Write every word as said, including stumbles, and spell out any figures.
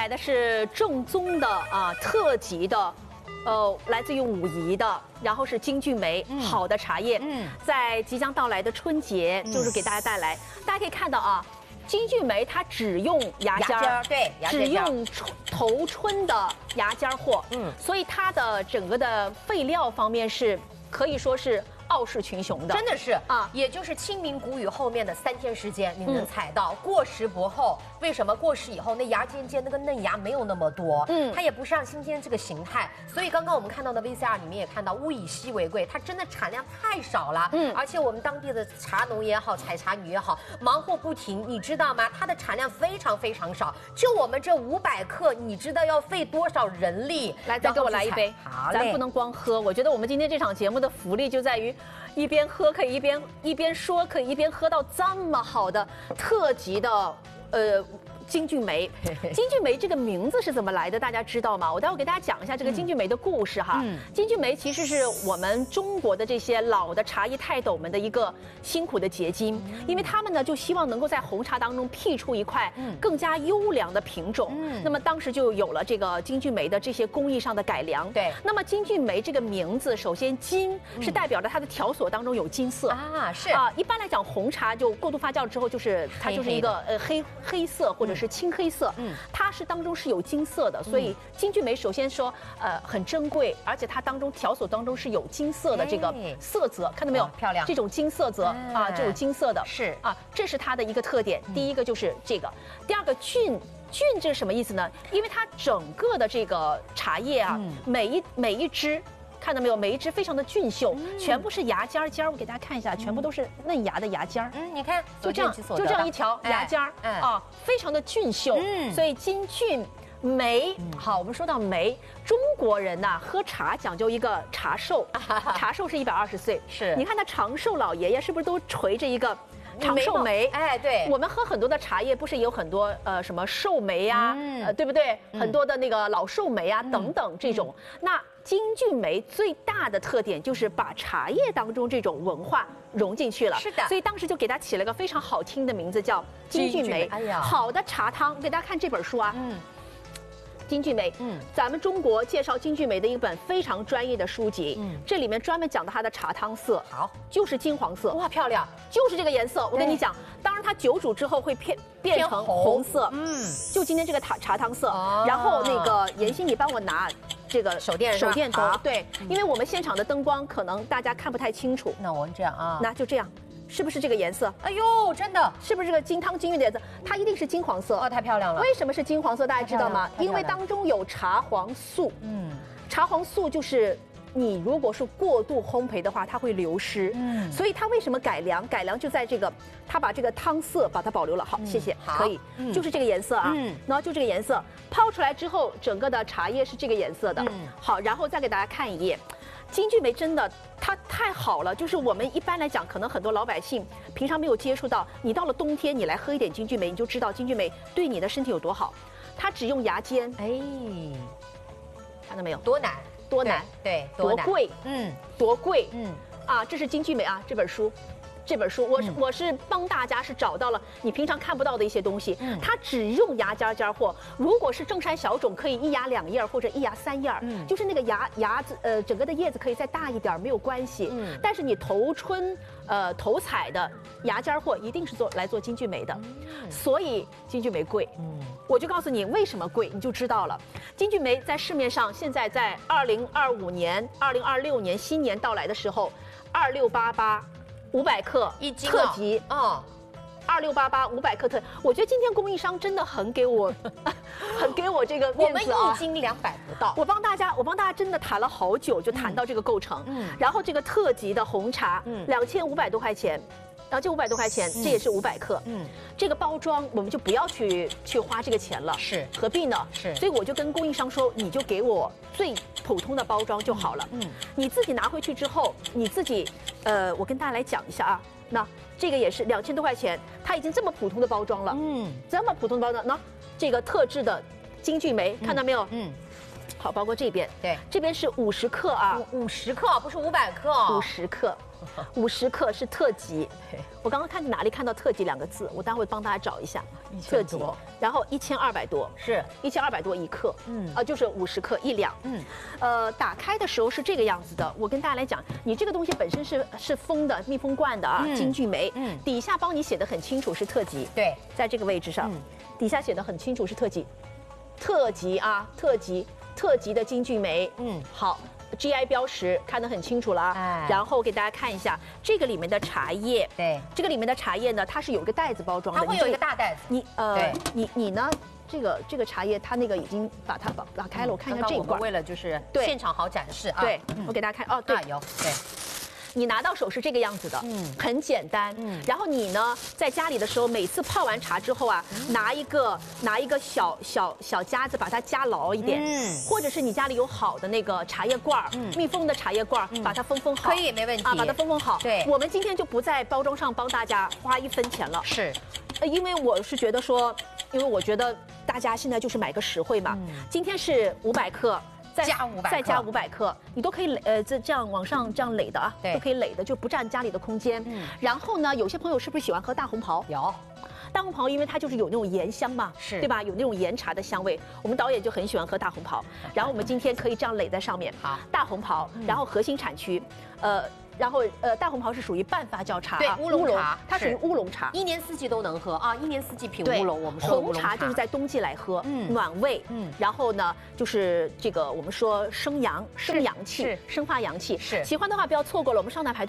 的是正宗的啊特级的。 呃，来自于武夷的，然后是金骏眉，嗯、好的茶叶，嗯，在即将到来的春节，嗯、就是给大家带来。大家可以看到啊，金骏眉它只用芽尖儿， 对， 只用头春的芽尖货，嗯，所以它的整个的废料方面是可以说是。 傲视群雄的， 真的是啊，也就是清明谷雨后面的三天时间，你能采到。嗯、过时薄后，为什么过时以后那芽尖尖那个嫩芽没有那么多？嗯，它也不像今天这个形态。所以刚刚我们看到的 V C R 里面也看到，物以稀为贵，它真的产量太少了。嗯，而且我们当地的茶农也好，采茶女也好，忙活不停，你知道吗？它的产量非常非常少。就我们这五百克，你知道要费多少人力？ 来，再给我来一杯。好嘞，咱不能光喝。我觉得我们今天这场节目的福利就在于。 一边喝可以一边一边说，可以一边喝到这么好的特级的，呃。 金骏眉，金骏眉这个名字是怎么来的？大家知道吗？我待会给大家讲一下这个金骏眉的故事哈。嗯、金骏眉其实是我们中国的这些老的茶艺泰斗们的一个辛苦的结晶，嗯、因为他们呢就希望能够在红茶当中辟出一块更加优良的品种。嗯、那么当时就有了这个金骏眉的这些工艺上的改良。对。那么金骏眉这个名字，首先金是代表着它的条索当中有金色啊，是啊。一般来讲，红茶就过度发酵之后，就是它就是一个呃黑黑色或者是 是青黑色，嗯，它是当中是有金色的，所以金骏眉首先说，呃，很珍贵，而且它当中条索当中是有金色的这个色泽，看到没有？漂亮，这种金色泽啊，这种金色的，是啊，这是它的一个特点。第一个就是这个，第二个菌。 菌这是什么意思呢？因为它整个的这个茶叶啊，每一每一支。 看到没有？每一只非常的俊秀，嗯、全部是芽尖儿尖儿。我给大家看一下，全部都是嫩芽的芽尖儿。嗯，你看，就这样，就这样一条芽尖儿，哎、啊，非常的俊秀。嗯，所以金骏眉，嗯、好，我们说到眉，中国人呐、啊、喝茶讲究一个茶寿，茶寿是一百二十岁。是，你看他长寿老爷爷是不是都垂着一个？ 长寿眉，哎，对，我们喝很多的茶叶，不是有很多呃什么寿眉呀、啊，嗯、呃，对不对？嗯、很多的那个老寿眉啊、嗯、等等这种。嗯、那金骏眉最大的特点就是把茶叶当中这种文化融进去了。是的，所以当时就给它起了个非常好听的名字，叫金骏眉。哎呀，好的茶汤，给大家看这本书啊。嗯。 金骏眉，嗯，咱们中国介绍金骏眉的一本非常专业的书籍，嗯，这里面专门讲的它的茶汤色，好，就是金黄色，哇，漂亮，就是这个颜色。我跟你讲，当然它久煮之后会变变成红色，嗯，就今天这个茶茶汤色。然后那个妍希，你帮我拿这个手电手电筒，对，因为我们现场的灯光可能大家看不太清楚。那我们这样啊，那就这样。 是不是这个颜色？哎呦，真的，是不是这个金汤金玉的颜色？它一定是金黄色哦，太漂亮了。为什么是金黄色？大家知道吗？因为当中有茶黄素。嗯，茶黄素就是你如果是过度烘焙的话，它会流失。嗯，所以它为什么改良？改良就在这个，它把这个汤色把它保留了。好，谢谢，可以，就是这个颜色啊。嗯，然后就这个颜色，泡出来之后，整个的茶叶是这个颜色的。嗯，好，然后再给大家看一页。 金骏眉真的，它太好了。就是我们一般来讲，可能很多老百姓平常没有接触到。你到了冬天，你来喝一点金骏眉，你就知道金骏眉对你的身体有多好。它只用芽尖，哎，看到没有？多难，多难，对，多贵，嗯，多贵，嗯，啊，这是金骏眉啊，这本书。 这本书，我是、嗯、我是帮大家是找到了你平常看不到的一些东西，嗯、它只用芽尖尖货。如果是正山小种，可以一芽两叶或者一芽三叶，嗯、就是那个芽芽子呃整个的叶子可以再大一点，没有关系。嗯、但是你头春呃头采的芽尖货一定是做来做金骏眉的，嗯、所以金骏眉贵。嗯，我就告诉你为什么贵，你就知道了。金骏眉在市面上现在在二零二五年、二零二六年新年到来的时候，二六八八。 五百克一斤特级啊，二六八八五百克特，我觉得今天供应商真的很给我，很给我这个面子啊。我们一斤两百不到，我帮大家，我帮大家真的谈了好久，就谈到这个构成。嗯，然后这个特级的红茶，嗯，两千五百多块钱。 然后这五百多块钱，这也是五百克。嗯，这个包装我们就不要去去花这个钱了，是何必呢？是，所以我就跟供应商说，你就给我最普通的包装就好了。嗯，你自己拿回去之后，你自己，呃，我跟大家来讲一下啊。那这个也是两千多块钱，它已经这么普通的包装了。嗯，这么普通的包装，那这个特制的金骏眉，看到没有？嗯。 好，包括这边， 对， 这边是五十克啊， 五十克不是五百克， 五十克，五十克是特级。我刚刚看哪里看到特级两个字，我待会帮大家找一下。特级，然后一千二百多， 是一千二百多一克，嗯，啊，就是五十克一两，嗯，呃，打开的时候是这个样子的。我跟大家来讲，你这个东西本身是是封的，密封罐的啊，金骏眉，嗯，底下帮你写的很清楚是特级， 对， 在这个位置上，底下写的很清楚是特级，特级啊，特级，特级的金骏眉，嗯，好。G I 标识看得很清楚了啊，哎、然后给大家看一下这个里面的茶叶， 对， 这个里面的茶叶呢，它是有一个袋子包装的， 它会有一个大袋子。 你呃，你你呢？这个这个茶叶，它那个已经把它打打开了，我看一下这一罐。 为了就是现场好展示啊， 对，我给大家看哦，对， 有对。 你拿到手是这个样子的，嗯，很简单，嗯，然后你呢，在家里的时候，每次泡完茶之后啊，拿一个拿一个小小小夹子，把它夹牢一点，嗯，或者是你家里有好的那个茶叶罐儿，密封的茶叶罐儿，把它封封好， 可以没问题啊，把它封封好。 对， 我们今天就不在包装上帮大家花一分钱了， 是， 呃，因为我是觉得说，因为我觉得大家现在就是买个实惠嘛，今天是五百克。 再加五百， 再加五百克，你都可以垒，呃，这这样往上这样垒的啊，都可以垒的，就不占家里的空间。嗯，然后呢，有些朋友是不是喜欢喝大红袍？ 有， 大红袍因为它就是有那种盐香嘛， 是， 对吧？有那种岩茶的香味，我们导演就很喜欢喝大红袍。然后我们今天可以这样垒在上面，好，大红袍，然后核心产区，呃。然后，呃，大红袍是属于半发酵茶， 对，乌龙茶， 它属于乌龙茶， 一年四季都能喝啊，一年四季品乌龙。我们说红茶就是在冬季来喝，嗯，暖胃，嗯，然后呢，就是这个我们说生阳、生阳气、生发阳气。 是， 喜欢的话不要错过了，我们上台排队。